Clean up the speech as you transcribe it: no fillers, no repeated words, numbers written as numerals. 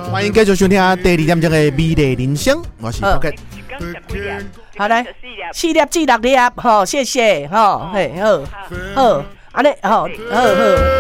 欢迎继续收听第二点钟的美丽人生，我是 OK。 好来，4粒至6粒，好，谢谢，好，嘿，好，好，安尼，好，好，好。